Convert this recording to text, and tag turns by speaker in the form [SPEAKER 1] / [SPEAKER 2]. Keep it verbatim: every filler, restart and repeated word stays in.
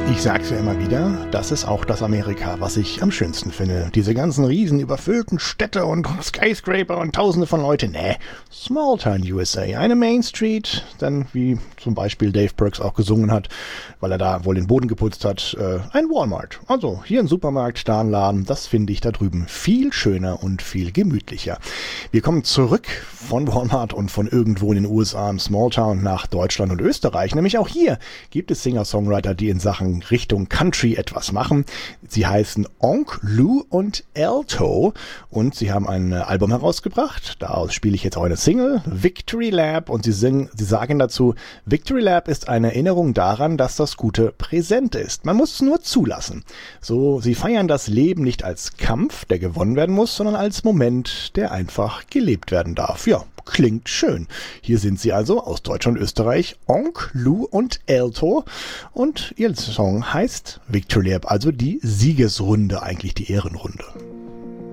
[SPEAKER 1] Ich sag's ja immer wieder, das ist auch das Amerika, was ich am schönsten finde. Diese ganzen riesen überfüllten Städte und Skyscraper und tausende von Leuten. Nee, Small Town U S A. Eine Main Street, dann wie zum Beispiel Dave Burks auch gesungen hat, weil er da wohl den Boden geputzt hat, äh, ein Walmart. Also hier ein Supermarkt, da ein Laden, das finde ich da drüben viel schöner und viel gemütlicher. Wir kommen zurück von Walmart und von irgendwo in den U S A im Small Town nach Deutschland und Österreich. Nämlich auch hier gibt es Singer-Songwriter, die in Sachen Richtung Country etwas machen. Sie heißen Onk Lou und Alto und sie haben ein Album herausgebracht. Daraus spiele ich jetzt auch eine Single, Victory Lap, und sie singen, sie sagen dazu, Victory Lap ist eine Erinnerung daran, dass das Gute präsent ist. Man muss es nur zulassen. So, sie feiern das Leben nicht als Kampf, der gewonnen werden muss, sondern als Moment, der einfach gelebt werden darf. Ja, klingt schön. Hier sind sie also aus Deutschland und Österreich, Onk, Lou und Alto, und ihr Song heißt Victory Lap, also die Siegesrunde, eigentlich die Ehrenrunde.